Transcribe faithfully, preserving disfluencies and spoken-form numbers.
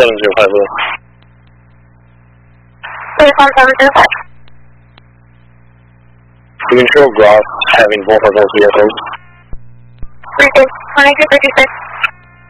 seven zero five zero. Please one seven zero five. Do you ensure Gross having both of those vehicles? Repeat, one eight two three six.